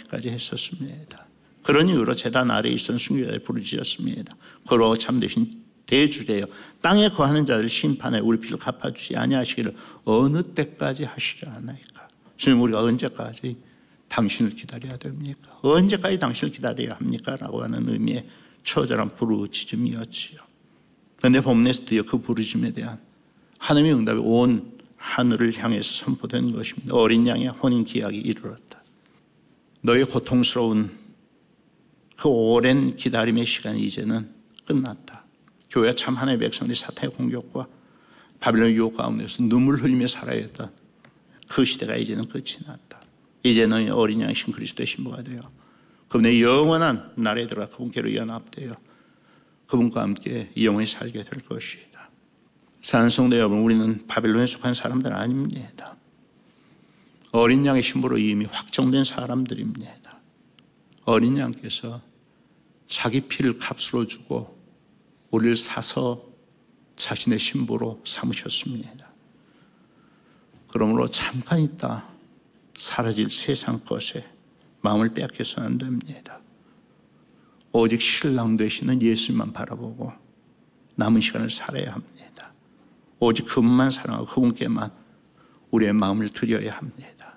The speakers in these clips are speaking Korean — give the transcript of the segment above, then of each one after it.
때까지 했었습니다. 그런 이유로 제단 아래에 있던 순교자를 부르짖었습니다. 거룩하고 참되신 대주제여, 땅에 거하는 자들 심판에 우리 피를 갚아주지 아니하시기를 어느 때까지 하시려 하나이까. 주님, 우리가 언제까지 당신을 기다려야 됩니까? 언제까지 당신을 기다려야 합니까? 라고 하는 의미의 처절한 부르짖음이었지요. 그런데 본문에서도요, 그 부르짖음에 대한 하나님의 응답이 온 하늘을 향해서 선포된 것입니다. 어린 양의 혼인 기약이 이르렀다. 너의 고통스러운 그 오랜 기다림의 시간이 이제는 끝났다. 교회가 참 하나님의 백성들이 사탄의 공격과 바빌론 유혹 가운데서 눈물 흘리며 살아야 했던 그 시대가 이제는 끝이 났다. 이제는 어린 양이신 그리스도의 신부가 되어 그분의 영원한 나라에 들어가 그분께로 연합되어 그분과 함께 영원히 살게 될 것이다. 사랑하는 성도 여러분, 우리는 바빌론에 속한 사람들 아닙니다. 어린 양의 신부로 이미 확정된 사람들입니다. 어린 양께서 자기 피를 값으로 주고 우리를 사서 자신의 신부로 삼으셨습니다. 그러므로 잠깐 있다 사라질 세상 것에 마음을 빼앗겨서는 안 됩니다. 오직 신랑 되시는 예수님만 바라보고 남은 시간을 살아야 합니다. 오직 그분만 사랑하고 그분께만 우리의 마음을 드려야 합니다.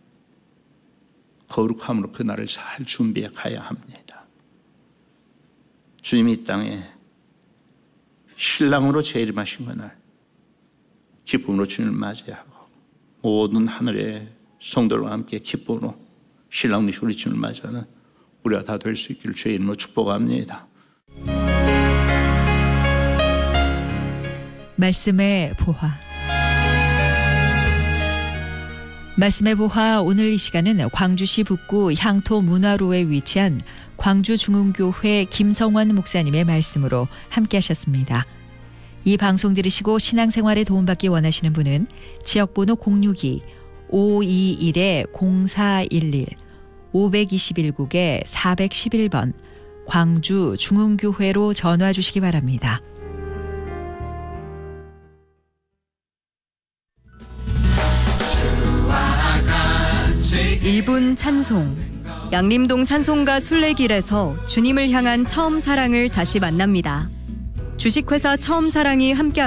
거룩함으로 그날을 잘 준비해 가야 합니다. 주님이 이 땅에 신랑으로 재림하신 그날 기쁨으로 주님을 맞이하고 모든 하늘의 성도들과 함께 기쁨으로 신랑 되시고 우리 주님을 맞이하는 우리가 다 될 수 있기를 주의 이름으로 축복합니다. 말씀의 보화. 말씀의 보화, 오늘 이 시간은 광주시 북구 향토 문화로에 위치한 광주중흥교회 김성원 목사님의 말씀으로 함께 하셨습니다. 이 방송 들으시고 신앙생활에 도움받기 원하시는 분은 지역번호 062-521-0411 521국에 411번 광주중흥교회로 전화 주시기 바랍니다. 일분 찬송. 양림동 찬송가 순례길에서 주님을 향한 처음 사랑을 다시 만납니다. 주식회사 처음 사랑이 함께